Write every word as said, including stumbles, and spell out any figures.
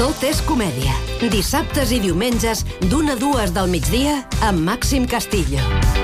Tot és comèdia. Dissabtes i diumenges, d'una a dues del migdia, amb Màxim Castillo.